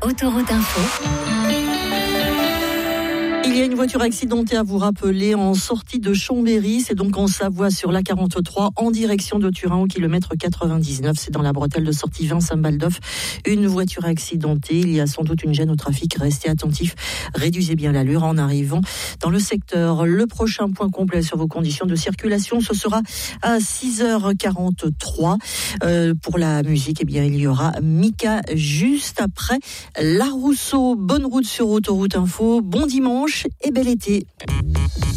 Autoroute Info. Il y a une voiture accidentée à vous rappeler en sortie de Chambéry, c'est donc en Savoie sur la 43 en direction de Turin au kilomètre 99, c'est dans la bretelle de sortie Vincennes-Baldoff. Une voiture accidentée, il y a sans doute une gêne au trafic, restez attentifs, réduisez bien l'allure en arrivant dans le secteur. Le prochain point complet sur vos conditions de circulation, ce sera à 6h43. Pour la musique, eh bien, il y aura Mika juste après La Rousseau. Bonne route sur Autoroute Info, bon dimanche et bel été.